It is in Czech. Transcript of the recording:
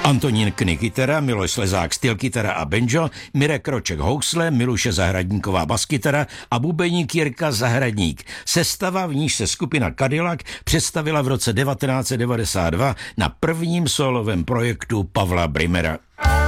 Antonín Kny kytara, Miloš Slezák styl kytara a banjo, Mirek Kroček housle, Miluše Zahradníková baskytara a bubeník Jirka Zahradník. Sestava, v níž se skupina Cadillac představila v roce 1992 na prvním sólovém projektu Pavla Brimera.